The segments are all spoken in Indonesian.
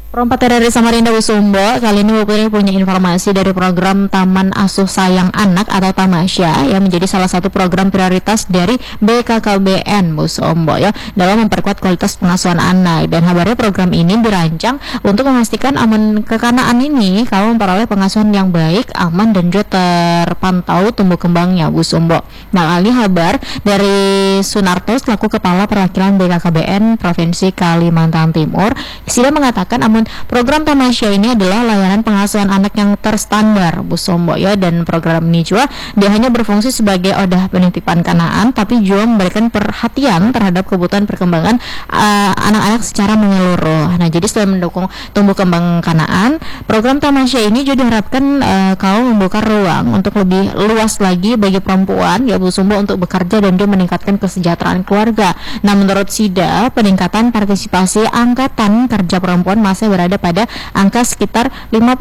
Perompat dari Samarinda Busumbo, kali ini Bu Putri punya informasi dari program Taman Asuh Sayang Anak atau Tamasya yang menjadi salah satu program prioritas dari BKKBN Busumbo ya dalam memperkuat kualitas pengasuhan anak. Dan kabarnya program ini dirancang untuk memastikan aman kekanaan ini kalau memperoleh pengasuhan yang baik, aman dan juga terpantau tumbuh kembangnya Busumbo. Nah, kali kabar dari Sunarto selaku Kepala Perwakilan BKKBN Provinsi Kalimantan Timur, Sida mengatakan program Tamasya ini adalah layanan pengasuhan anak yang terstandar Busombo ya, dan program ini juga dia hanya berfungsi sebagai wadah penitipan kanaan tapi juga memberikan perhatian terhadap kebutuhan perkembangan anak-anak secara menyeluruh. Nah, jadi selain mendukung tumbuh kembang kanaan, program Tamasya ini juga diharapkan kalau membuka ruang untuk lebih luas lagi bagi perempuan ya Busombo untuk bekerja dan juga meningkatkan kesejahteraan keluarga. Nah, menurut Sida, peningkatan partisipasi angkatan kerja perempuan masih berada pada angka sekitar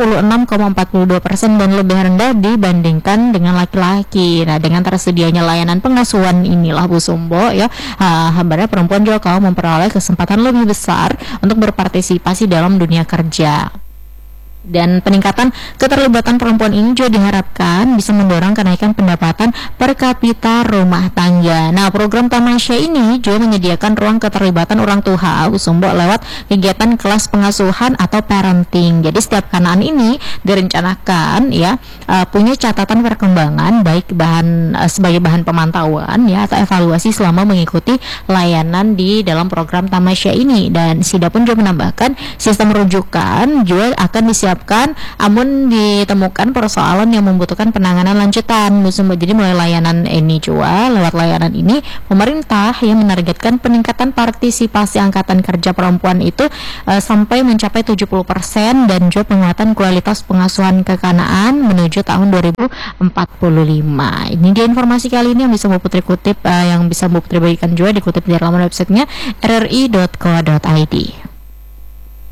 56,42% dan lebih rendah dibandingkan dengan laki-laki. Nah, dengan tersedianya layanan pengasuhan inilah Busumbo ya, kabarnya perempuan juga kaum memperoleh kesempatan lebih besar untuk berpartisipasi dalam dunia kerja. Dan peningkatan keterlibatan perempuan ini juga diharapkan bisa mendorong kenaikan pendapatan per kapita rumah tangga. Nah, program Tamasya ini juga menyediakan ruang keterlibatan orang tua Busumbo lewat kegiatan kelas pengasuhan atau parenting. Jadi setiap kanaan ini direncanakan ya punya catatan perkembangan baik sebagai bahan pemantauan ya atau evaluasi selama mengikuti layanan di dalam program Tamasya ini. Dan Sida pun juga menambahkan sistem rujukan juga akan disiapkan namun ditemukan persoalan yang membutuhkan penanganan lanjutan. Jadi mulai layanan ini juga lewat layanan ini pemerintah yang menargetkan peningkatan partisipasi angkatan kerja perempuan itu sampai mencapai 70% dan juga penguatan kualitas pengasuhan kekanaan menuju tahun 2045. Ini dia informasi kali ini yang bisa Bu Putri kutip, yang bisa Bu Putri bagikan juga dikutip di laman websitenya rri.co.id.